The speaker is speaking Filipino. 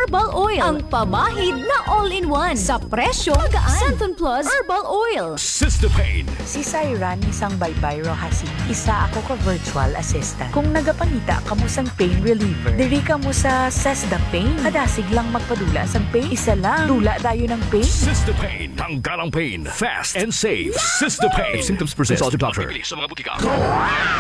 Herbal Oil. Ang pamahid na all-in-one. Sa presyo, magaan. Centon Plus Herbal Oil. Cystapane. Si Syran isang baybay rohasi. Isa ako ka virtual assistant. Kung nagapangita ka mo sang pain reliever, diri ka mo sa Sesda Pain. Kadasig lang magpadula sang pain. Isa lang. Dula dayo ng pain. Cystapane. Tanggal ang pain. Fast and safe. Cystapane. If symptoms persist, consult your doctor. Mabibili sa mga butika.